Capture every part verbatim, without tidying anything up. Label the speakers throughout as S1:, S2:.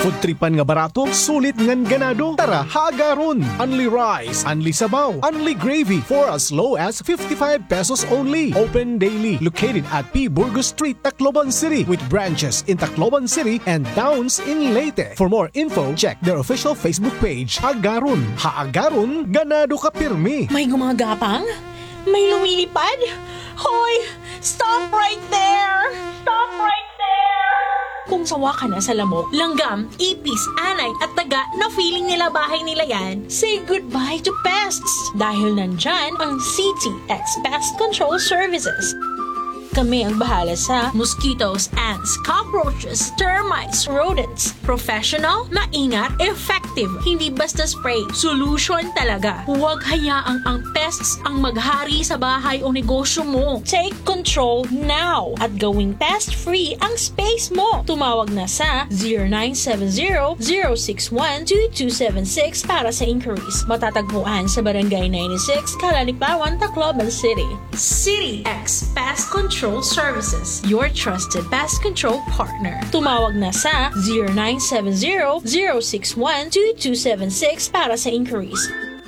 S1: Tripan nga barato, sulit ngan ganado. Tara, haagaron! Only rice, only sabaw, only gravy for as low as fifty-five pesos only. Open daily. Located at P. Burgos Street, Tacloban City with branches in Tacloban City and Downs in Leyte. For more info, check their official Facebook page. Haagaron. Haagaron, ganado ka pirmi.
S2: May gumagapang? May lumilipad? Hoy! Stop right there! Stop right there! Kung sawa ka na sa lamok, langgam, ipis, anay at taga na feeling nila bahay nila yan, say goodbye to pests dahil nandyan ang C T X Pest Control Services. Kami ang bahala sa mosquitoes, ants, cockroaches, termites, rodents. Professional, maingat, effective. Hindi basta spray. Solution talaga. Huwag hayaang ang pests ang maghari sa bahay o negosyo mo. Take control now at gawing pest-free ang space mo. Tumawag na sa zero nine seven zero, zero six one, two two seven six para sa inquiries. Matatagpuan sa Barangay ninety-six, Calalipawan, Tacloban City. City X Pest Control Services, your trusted pest control partner. Tumawag na sa zero nine seven zero, zero six one, two two seven six para sa inquiries.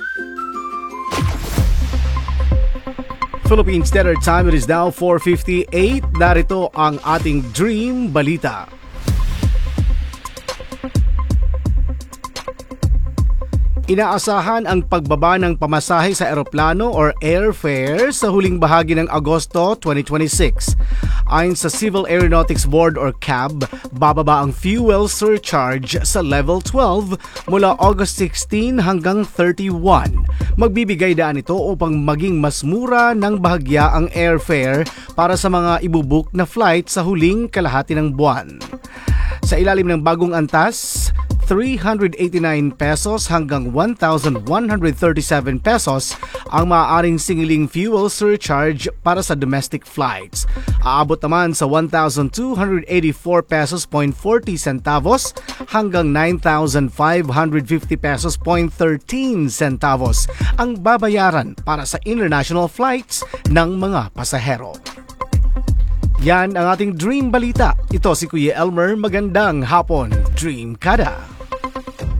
S3: Philippine Standard Time, it is now four fifty-eight. Narito ang ating Dream Balita. Inaasahan ang pagbaba ng pamasahe sa eroplano or airfare sa huling bahagi ng Agosto twenty twenty-six. Ayon sa Civil Aeronautics Board or C A B, bababa ang fuel surcharge sa level twelve mula August sixteen hanggang thirty-one. Magbibigay daan ito upang maging mas mura ng bahagya ang airfare para sa mga ibubook na flight sa huling kalahati ng buwan. Sa ilalim ng bagong antas, three hundred eighty-nine pesos hanggang one thousand one hundred thirty-seven pesos ang maaaring singiling fuel surcharge para sa domestic flights. Aabot naman sa one thousand two hundred eighty-four pesos point forty centavos hanggang nine thousand five hundred fifty pesos point thirteen centavos ang babayaran para sa international flights ng mga pasahero. Yan ang ating Dream Balita. Ito si Kuya Elmer. Magandang hapon, Dream Kada.